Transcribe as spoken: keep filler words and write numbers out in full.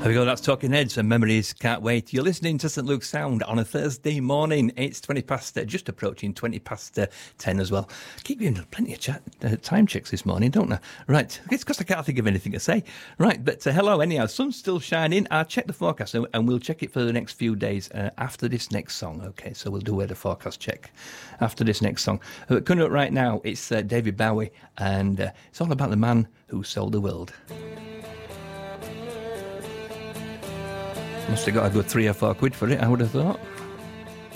There we go, that's Talking Heads and Memories Can't Wait. You're listening to St Luke's Sound on a Thursday morning. It's twenty past, uh, just approaching twenty past uh, ten as well. Keep giving plenty of chat, uh, time checks this morning, don't I? Right, it's because I can't think of anything to say. Right, but uh, hello anyhow, sun's still shining. I'll check the forecast and, and we'll check it for the next few days uh, after this next song. Okay, so we'll do a weather forecast check after this next song. Uh, coming up right now, it's uh, David Bowie, and uh, it's all about the man who sold the world. Must have got a good three or four quid for it, I would have thought.